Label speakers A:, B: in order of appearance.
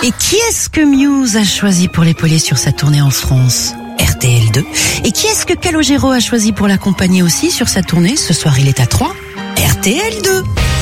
A: Et qui est-ce que Muse a choisi pour l'épauler sur sa tournée en France ? RTL2. Et qui est-ce que Calogero a choisi pour l'accompagner aussi sur sa tournée ? Ce soir, il est à 3. RTL2.